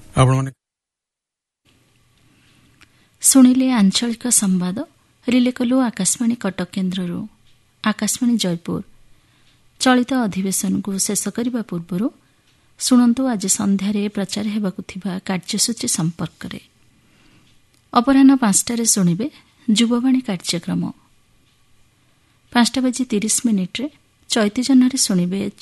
ଆପଣମାନେ ଶୁଣିଲେ ଆଞ୍ଚଳିକ ସମ୍ବାଦ ରିଲେ କଲୁ ଆକାଶବାଣୀ କଟକ କେନ୍ଦ୍ରରୁ। ଆକାଶବାଣୀ ଜୟପୁର ଚଳିତ ଅଧିବେଶନକୁ ଶେଷ କରିବା ପୂର୍ବରୁ ଶୁଣନ୍ତୁ ଆଜି ସନ୍ଧ୍ୟାରେ ପ୍ରଚାର ହେବାକୁ ଥିବା କାର୍ଯ୍ୟସୂଚୀ ସମ୍ପର୍କରେ। ଅପରାହ୍ନ 5টাରେ ଶୁଣିବେ ଯୁବବାଣୀ କାର୍ଯ୍ୟକ୍ରମ। 5:30 ଚୈତି ଜହ୍ନରେ ଶୁଣିବେ